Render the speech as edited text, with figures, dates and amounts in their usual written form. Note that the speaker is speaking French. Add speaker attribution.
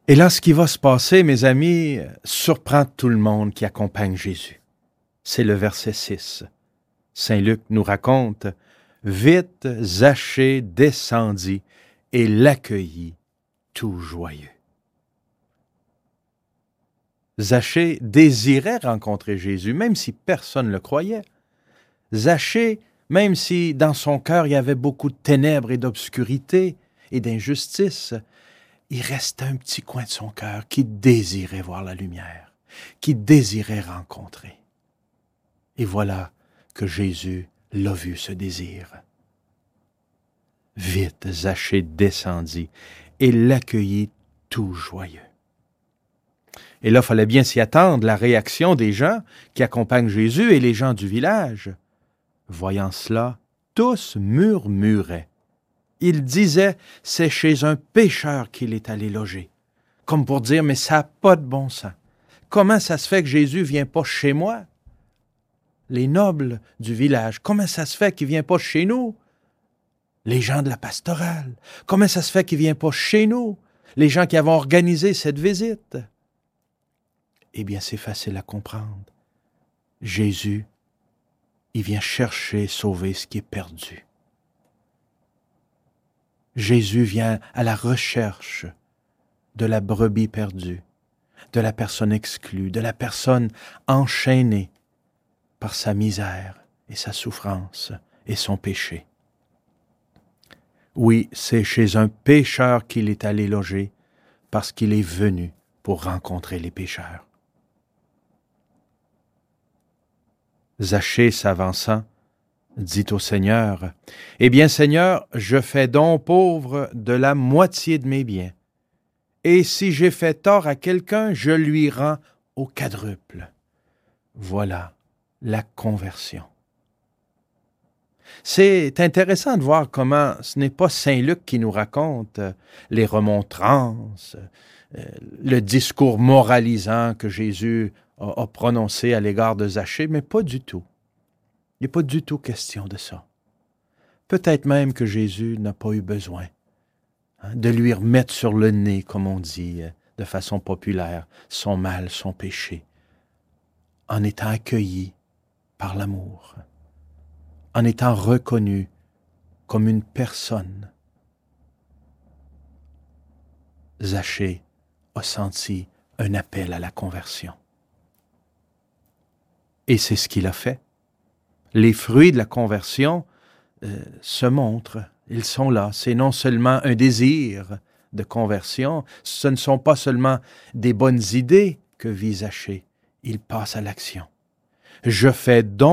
Speaker 1: Et là, ce qui va se passer, mes amis, surprend tout le monde qui accompagne Jésus. C'est le verset 6. Saint Luc nous raconte « Vite, Zachée descendit et l'accueillit tout joyeux. » Zachée désirait rencontrer Jésus, même si personne ne le croyait. Zachée, même si dans son cœur il y avait beaucoup de ténèbres et d'obscurité et d'injustice, il restait un petit coin de son cœur qui désirait voir la lumière, qui désirait rencontrer. Et voilà que Jésus l'a vu, ce désir. Vite, Zachée descendit et l'accueillit tout joyeux. Et là, il fallait bien s'y attendre, la réaction des gens qui accompagnent Jésus et les gens du village. Voyant cela, tous murmuraient. Ils disaient, c'est chez un pécheur qu'il est allé loger. Comme pour dire, mais ça n'a pas de bon sens. Comment ça se fait que Jésus ne vient pas chez moi? Les nobles du village, comment ça se fait qu'il ne vient pas chez nous? Les gens de la pastorale, comment ça se fait qu'il ne vient pas chez nous? Les gens qui avons organisé cette visite. Eh bien, c'est facile à comprendre. Jésus, il vient chercher, sauver ce qui est perdu. Jésus vient à la recherche de la brebis perdue, de la personne exclue, de la personne enchaînée par sa misère et sa souffrance et son péché. Oui, c'est chez un pécheur qu'il est allé loger parce qu'il est venu pour rencontrer les pécheurs. Zachée s'avançant, dit au Seigneur, « Eh bien, Seigneur, je fais don pauvre de la moitié de mes biens, et si j'ai fait tort à quelqu'un, je lui rends au quadruple. » Voilà la conversion. C'est intéressant de voir comment ce n'est pas Saint Luc qui nous raconte les remontrances, le discours moralisant que Jésus a prononcé à l'égard de Zachée, mais pas du tout. Il n'est pas du tout question de ça. Peut-être même que Jésus n'a pas eu besoin de lui remettre sur le nez, comme on dit de façon populaire, son mal, son péché, en étant accueilli par l'amour, en étant reconnu comme une personne. Zachée a senti un appel à la conversion. Et c'est ce qu'il a fait. Les fruits de la conversion se montrent, ils sont là. C'est non seulement un désir de conversion, ce ne sont pas seulement des bonnes idées que vit Zachée, il passe à l'action. Je fais don